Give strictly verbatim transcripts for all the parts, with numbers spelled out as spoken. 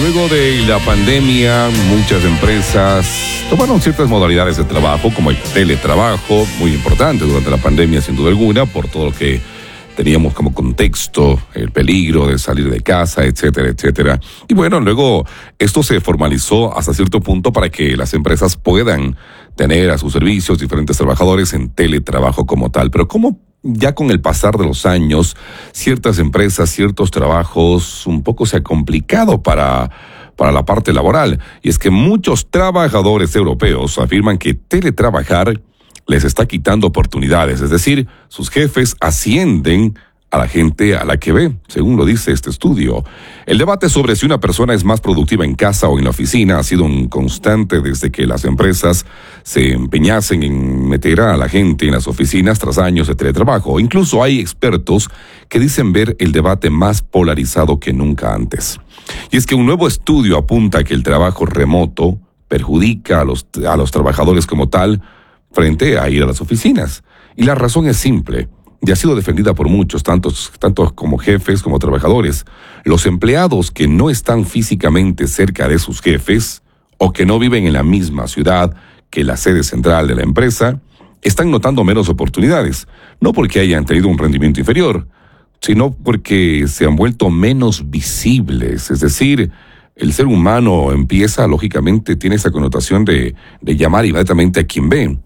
luego de la pandemia, muchas empresas tomaron ciertas modalidades de trabajo, como el teletrabajo, muy importante durante la pandemia, sin duda alguna, por todo lo que teníamos como contexto, el peligro de salir de casa, etcétera, etcétera. Y bueno, luego esto se formalizó hasta cierto punto para que las empresas puedan tener a sus servicios diferentes trabajadores en teletrabajo como tal. Pero ¿cómo ya con el pasar de los años, ciertas empresas, ciertos trabajos, un poco se ha complicado para, para la parte laboral? Y es que muchos trabajadores europeos afirman que teletrabajar les está quitando oportunidades, es decir, sus jefes ascienden a la gente a la que ve, según lo dice este estudio. El debate sobre si una persona es más productiva en casa o en la oficina ha sido un constante desde que las empresas se empeñasen en meter a la gente en las oficinas tras años de teletrabajo. Incluso hay expertos que dicen ver el debate más polarizado que nunca antes. Y es que un nuevo estudio apunta que el trabajo remoto perjudica a los, a los trabajadores como tal, frente a ir a las oficinas. Y la razón es simple, y ha sido defendida por muchos, tantos, tantos como jefes como trabajadores. Los empleados que no están físicamente cerca de sus jefes, o que no viven en la misma ciudad que la sede central de la empresa, están notando menos oportunidades, no porque hayan tenido un rendimiento inferior, sino porque se han vuelto menos visibles, es decir, el ser humano empieza, lógicamente, tiene esa connotación de, de llamar inmediatamente a quien ve,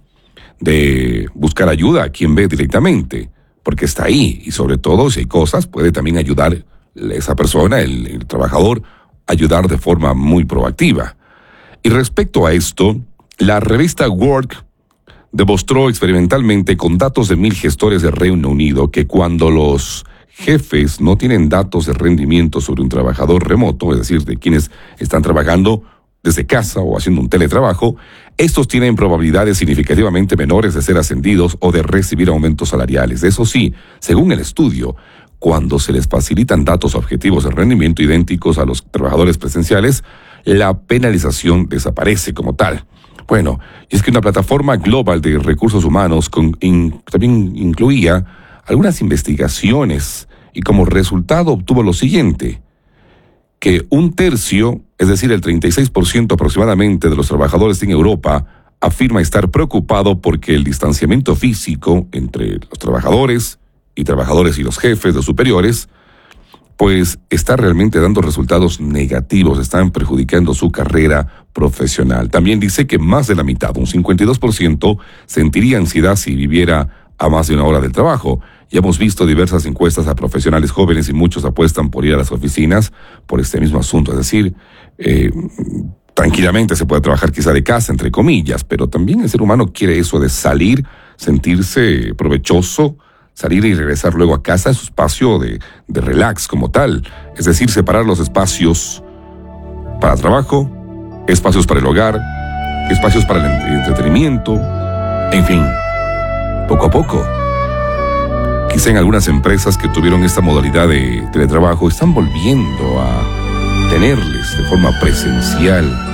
de buscar ayuda a quien ve directamente, porque está ahí, y sobre todo si hay cosas, puede también ayudar esa persona, el, el trabajador, ayudar de forma muy proactiva. Y respecto a esto, la revista Work demostró experimentalmente con datos de mil gestores del Reino Unido que cuando los jefes no tienen datos de rendimiento sobre un trabajador remoto, es decir, de quienes están trabajando desde casa o haciendo un teletrabajo, estos tienen probabilidades significativamente menores de ser ascendidos o de recibir aumentos salariales. Eso sí, según el estudio, cuando se les facilitan datos objetivos de rendimiento idénticos a los trabajadores presenciales, la penalización desaparece como tal. Bueno, y es que una plataforma global de recursos humanos con, in, también incluía algunas investigaciones y como resultado obtuvo lo siguiente, que un tercio, es decir, el treinta y seis por ciento aproximadamente de los trabajadores en Europa afirma estar preocupado porque el distanciamiento físico entre los trabajadores y trabajadores y los jefes, los superiores, pues está realmente dando resultados negativos, están perjudicando su carrera profesional. También dice que más de la mitad, un cincuenta y dos por ciento, sentiría ansiedad si viviera a más de una hora del trabajo. Ya hemos visto diversas encuestas a profesionales jóvenes y muchos apuestan por ir a las oficinas por este mismo asunto. Es decir, eh, tranquilamente se puede trabajar quizá de casa, entre comillas, pero también el ser humano quiere eso de salir, sentirse provechoso, salir y regresar luego a casa en su espacio de, de relax como tal. Es decir, separar los espacios para trabajo, espacios para el hogar, espacios para el entretenimiento, en fin, poco a poco. Quizá en algunas empresas que tuvieron esta modalidad de teletrabajo están volviendo a tenerles de forma presencial